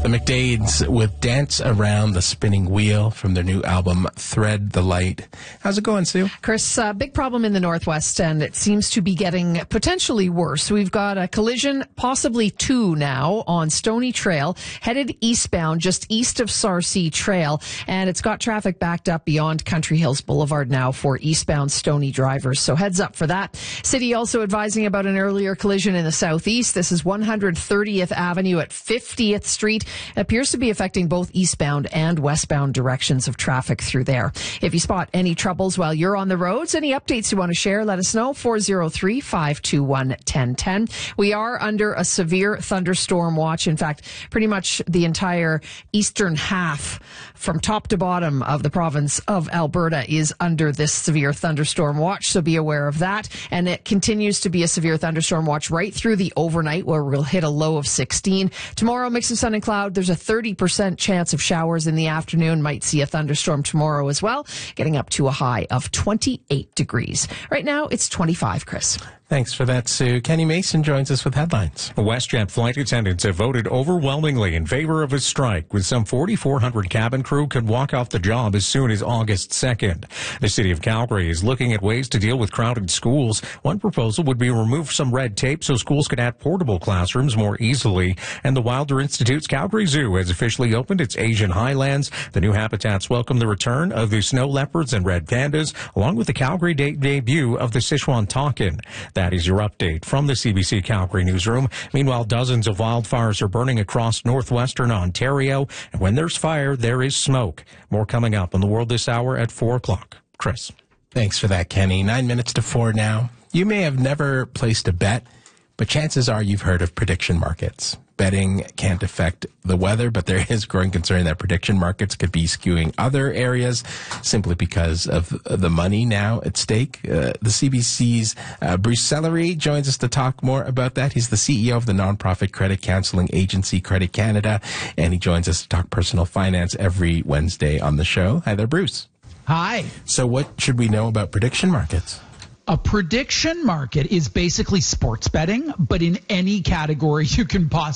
The McDades with Dance Around the Spinning Wheel from their new album, Thread the Light. How's it going, Sue? Chris, big problem in the Northwest, and it seems to be getting potentially worse. We've got a collision, possibly two now, on Stony Trail, headed eastbound, just east of Sarcee Trail, and it's got traffic backed up beyond Country Hills Boulevard now for eastbound Stony drivers. So heads up for that. City also advising about an earlier collision in the southeast. This is 130th Avenue at 50th Street. It appears to be affecting both eastbound and westbound directions of traffic through there. If you spot any troubles while you're on the roads, any updates you want to share, let us know. 403-521-1010. We are under a severe thunderstorm watch. In fact, pretty much the entire eastern half from top to bottom of the province of Alberta is under this severe thunderstorm watch. So be aware of that. And it continues to be a severe thunderstorm watch right through the overnight, where we'll hit a low of 16. Tomorrow, mix of sun and cloud. There's a 30% chance of showers in the afternoon. Might see a thunderstorm tomorrow as well, getting up to a high of 28 degrees. Right now, it's 25, Chris. Thanks for that, Sue. Kenny Mason joins us with headlines. WestJet flight attendants have voted overwhelmingly in favor of a strike, with some 4,400 cabin crew could walk off the job as soon as August 2nd. The city of Calgary is looking at ways to deal with crowded schools. One proposal would be to remove some red tape so schools could add portable classrooms more easily. And the Wilder Institute's Calgary Zoo has officially opened its Asian Highlands. The new habitats welcome the return of the snow leopards and red pandas, along with the Calgary debut of the Sichuan takin. That is your update from the CBC Calgary newsroom. Meanwhile, dozens of wildfires are burning across northwestern Ontario. And when there's fire, there is smoke. More coming up on The World this hour at 4 o'clock. Chris. Thanks for that, Kenny. 9 minutes to 4 now. You may have never placed a bet, but chances are you've heard of prediction markets. Betting can't affect the weather, but there is growing concern that prediction markets could be skewing other areas simply because of the money now at stake. The CBC's Bruce Sellery joins us to talk more about that. He's the CEO of the nonprofit credit counseling agency Credit Canada, and he joins us to talk personal finance every Wednesday on the show. Hi there, Bruce. Hi. So what should we know about prediction markets? A prediction market is basically sports betting, but in any category you can possibly